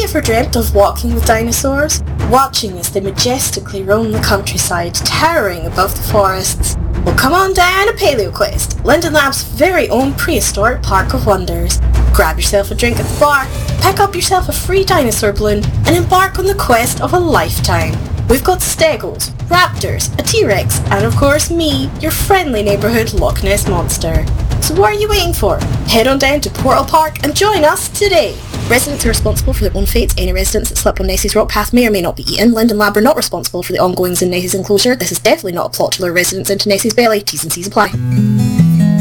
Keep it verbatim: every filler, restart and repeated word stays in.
ever dreamt of walking with dinosaurs? Watching as they majestically roam the countryside, towering above the forests? Well, come on down to PaleoQuest, Linden Lab's very own prehistoric park of wonders. Grab yourself a drink at the bar, pick up yourself a free dinosaur balloon, and embark on the quest of a lifetime. We've got stegos, raptors, a T-Rex, and of course me, your friendly neighbourhood Loch Ness Monster. So what are you waiting for? Head on down to Portal Park and join us today. Residents are responsible for their own fates. Any residents that slip on Nessie's rock path may or may not be eaten. Linden Lab are not responsible for the ongoings in Nessie's enclosure. This is definitely not a plot to lure residents into Nessie's belly. T's and C's apply.